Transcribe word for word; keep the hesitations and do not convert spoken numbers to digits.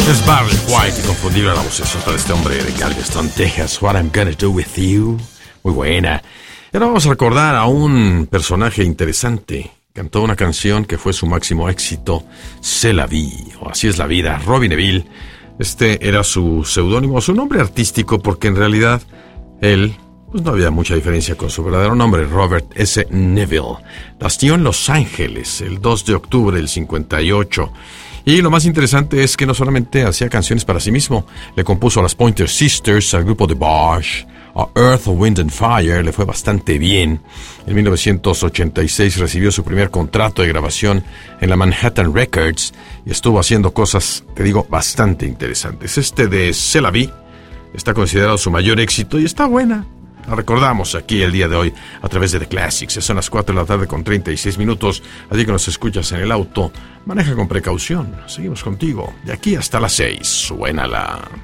Es Barry White, inconfundible la vocesota de este hombre de Galveston, Texas. What I'm Gonna Do With You. Muy buena. Y ahora vamos a recordar a un personaje interesante. Cantó una canción que fue su máximo éxito, C'est la vie, o Así es la vida. Robbie Nevil. Este era su seudónimo, su nombre artístico, porque en realidad él, pues no había mucha diferencia con su verdadero nombre, Robert S. Neville. Nació en Los Ángeles el dos de octubre del cincuenta y ocho. Y lo más interesante es que no solamente hacía canciones para sí mismo, le compuso a las Pointer Sisters, al grupo The Bosh, a Earth, Wind and Fire, le fue bastante bien. En mil novecientos ochenta y seis recibió su primer contrato de grabación en la Manhattan Records y estuvo haciendo cosas, te digo, bastante interesantes. Este de C'est la vie está considerado su mayor éxito y está buena. La recordamos aquí el día de hoy a través de The Classics. Son las cuatro de la tarde con treinta y seis minutos. Así que nos escuchas en el auto. Maneja con precaución. Seguimos contigo. De aquí hasta las seis. Suénala.